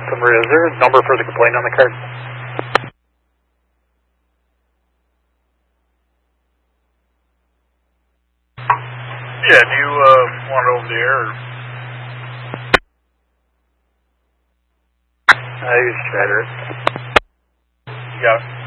customer. Is there a number for the complaint on the card? Yeah, do you want it over the air? Or? I use Shatter. You got it.